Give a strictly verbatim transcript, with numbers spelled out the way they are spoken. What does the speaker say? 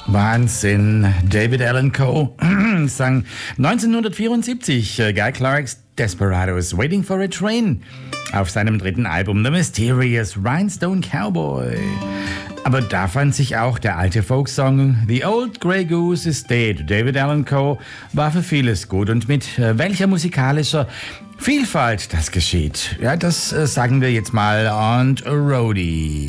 Wahnsinn. David Allan Coe sang neunzehnhundertvierundsiebzig äh, Guy Clarks Desperados Waiting for a Train auf seinem dritten Album The Mysterious Rhinestone Cowboy. Aber da fand sich auch der alte Folksong The Old Grey Goose is Dead. David Allan Coe war für vieles gut und mit äh, welcher musikalischer Vielfalt das geschieht. Ja, das äh, sagen wir jetzt mal on a Roadie.